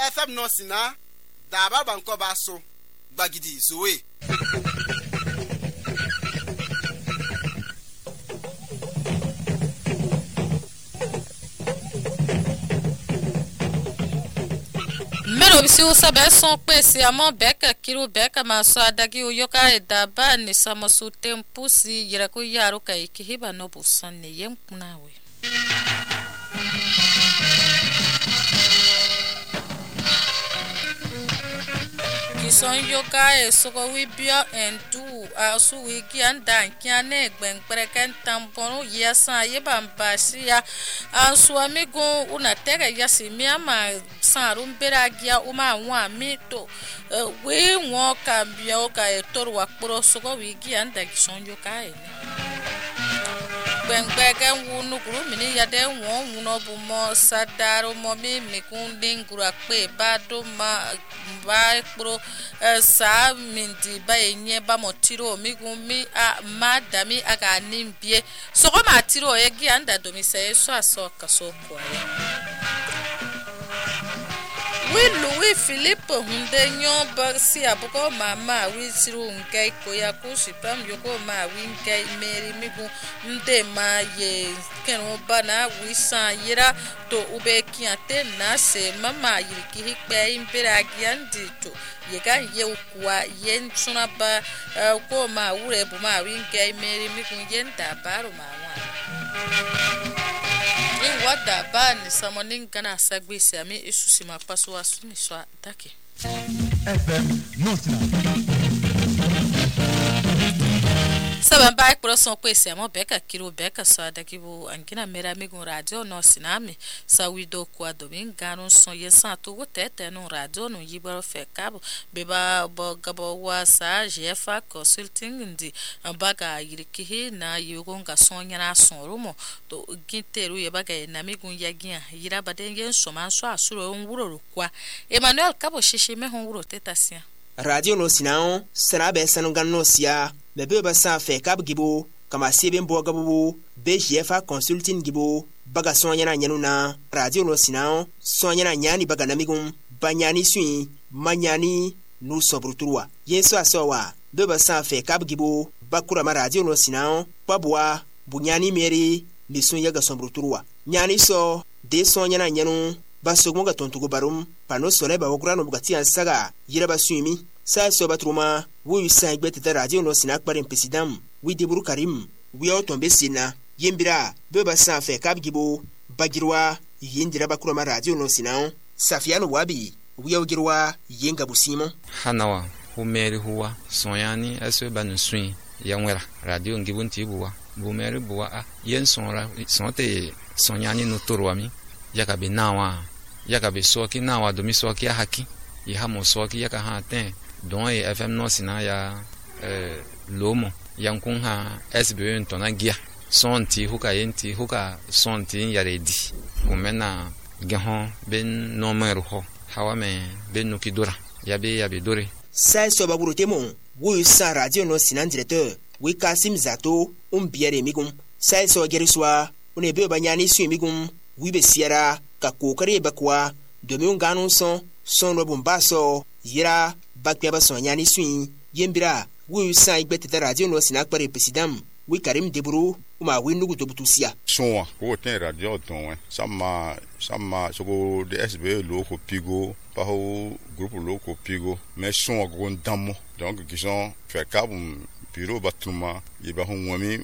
FM no sina da baba nko ba so gbagidi zoe Mero bisi usabe son pesi amo beka kiru beka maso adagi uyoka edaba ni samosu tempusi yiraku yaru kai kihiba no busan ni yemkunawe Kison yoka soko wibia endu asu wiki anda kiane gbengreken tamponu yasa yebambasia asu amigo unatega yasi miama sarumberagia uma wa mito we won kambia oka etor wakporo soko wiki anda kison yoka Bengbegen wunu guru mini yade won wuno bumo sadaro momi mikundin gurakpe bado ma ba pro sa mindi ba enye ba motiro migumi a madami aga nimbie so ko matiro egi anda domise so aso kaso kwa Louis Philippe hundenyo bagsi abuko mama wisiru ngai koya kusipam yoko ma wingai meri migu nde ma ye kenu bana wisa yira to ubeki ate na se mama yiriki hikbe imbera giandi to yega ye ukwa yen suna ba ko ma ure bu ma wingai meri migu yenda baro ma Wada ba ni samonin gana sagbisi ami isusi mapaso asu ni so atake FM Notina Saban ba ekpro son kwese amo beka kiro beka so adaki bu angina mera migun radio no sinami sa wido kwa domingano son yesa to wotete no radio no yibaro fe kabo beba bogabo wa sa jefa consulting ndi ambaga yirikihi na yugonga sonya na son rumo to ginteru yebaga na migun yagia yira badengen soma so asuro nwuro kwa Emmanuel Kabo shishi me honwuro tetasia Radio no sinao sanabe sanungan no sia bebe basa fe kab gibo kama sebe mbo gabu BGFA consulting gibo baga sonya na nyanuna radio no sinao sonya na nyani baga namigum banyani sui manyani nu sobruturwa yeso asowa bebe basa fe kab gibo bakura ma radio no sinao babwa bunyani meri misun yaga sobruturwa nyani so de sonya na nyanu basogmo ga tontugo barum pano sole ba wogura no bugati ansaga yira basumi sa so batruma wu sa igbete radio no sinak bare president wi deburu karim wi otombe sina yembira be ba sa fe kabgibo bagirwa yindira bakura ma radio no sinao safiano wabi wi ogirwa yenga busimo hanawa humeri huwa sonyani aswe banusui yangwera radio ngibunti buwa bumeri buwa yen sonra sonte sonyani no torwami yakabe nawa yakabe soki nawa domi soki haki yahamo soki yaka haten don e FM no sina ya lomo yankun ha SBN tona gia sonti huka yenti huka sonti yaredi kumena gahon ben numero ho hawame ben nukidura yabe dore sai so baburu temo wu sa radio no sina directeur wi Kasim Zato biere migum sai so geriswa une be banyani su migum wi be siara ka kokare bakwa domin ganon son robun baso yira bakpia ba son nyani sui yembira wu sa igbete radio no sinak pare president wi Karim Deburu uma wi nugu to butusia sonwa ko ten radio ton sama soko de SB loko pigo pa ho groupe loko pigo mais son ko ndamo donc qui sont fait kabum bureau batuma yiba hon wami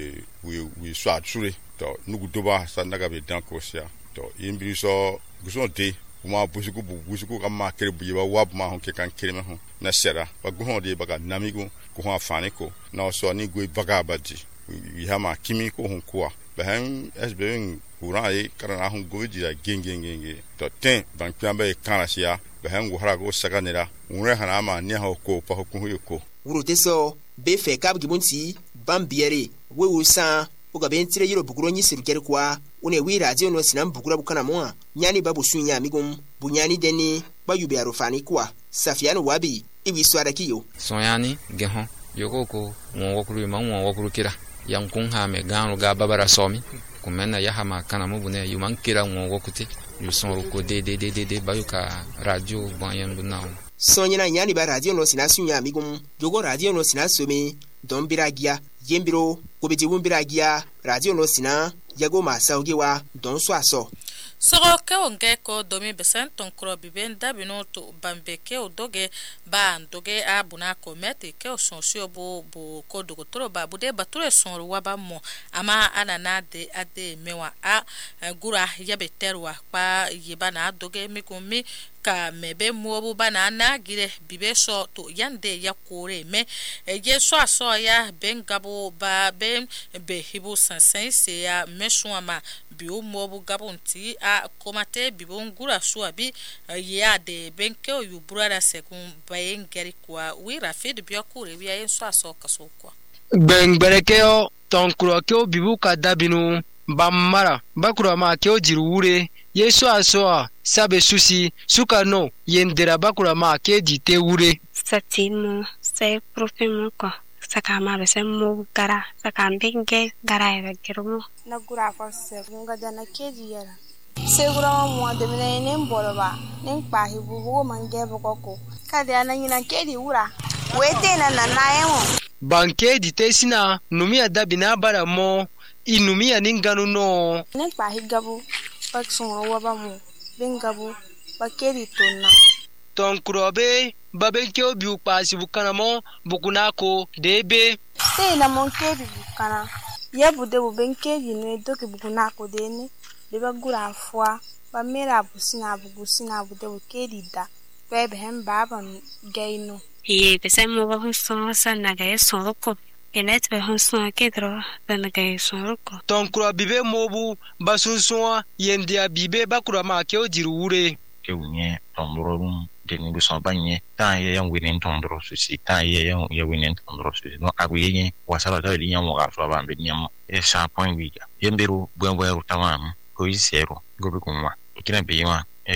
wi swat sure to nugu doba sa naga be dan ko sia to yimbiri so gusonte uma busuku kama kere buyiba wab ma hon ke kan kere me hon na sera ba guhon de baga namigo ko hon afani ko na so ni go baga baji wi hama kimi ko hon kwa ba han SBN kuran ay karana hon go ji ya gengenge to ten ban kyamba e kanasia ba han go hara go saganera unre hana ma ni ha ko pa ko ko wuro teso be fe kab gibunti bambiere wewu sa uga bentire yiro buguro nyi sirukere kwa une wi radio no sinam bugura bukana moa nyani babu sunya amigum bunyani deni bayube arofani kwa safiano wabi iwi swara kiyo sonyani gehon yokoko won wokuru kira yankun ha me ganu ga babara somi kumena ya hama kana mubune yuman kira won wokuti yu sõor ko de ba yu ka radio bõn yẽmb naoor sõn yẽna yãni ba radio no sẽn na sũ yãa migum jogo radio no sẽn na some dõn bɩ-ra-gɩa yembiro kobɩ wʋm bɩ-ra-gɩa radio no sẽn na yago maa saoge wa dõn soasɔ sogo ke o nge ko domi besen ton kro biben dabino to bambe ke o doge ba doge a buna ko mete ke o sonsio bo ko dogo toro ba bude bature son wa ba mo ama anana de ade mewa a gura yabe terwa pa yiba na doge mi ko mi ka mebe muobu bana na gire bibe so to yande ya kore me ye so aso ya bengabo ba be hibu sansen se ya meshuama biu muobu gabonti a komate bibongura suabi ya de benke o yubrara sekun bayengeri kwa wi rafid biokure wi ayen so aso kaso kwa gbengbere tonkuro ke o bibu ka dabinu bamara bakura ma ke o jiruure yeso aso sabe susi sukano yendera bakura ma ke dite wure satimo sai profemo ko saka ma be semmo gara saka mbenge gara ya gerumo na gura ko se nga dana keji yara segura mo de mene ne mboloba ne mpa hibu wo mange bokoko kade ananyina kedi wura wete na naemo banke dite sina numia dabina bara mo inumia ninganu no ne mpa higabu bakson waba mo bengabu bakeri tonna tonkurobe babenke obi upasi bukanamo bukunako debe na monkeri bukana yabude bubenkeri ne doki bukunako dene deba gura afwa ba mera busina bude bukeri da bebe hem baba gaino ye besemo ba hunso sana ga yesoko enet be hunso kedro dana ga yesoko tonkuro bibe mobu basunso yendia bibe bakura ma ke ojiruure ke unye tondoro deni du so banye ta ye yang winin tondoro susi ta ye yang ye winin tondoro susi no aguyenye wasala ta linya mo ga so ba be nyam e sa point wiga yembero bwen bwen tamam ko isero gobe kunwa kina be yima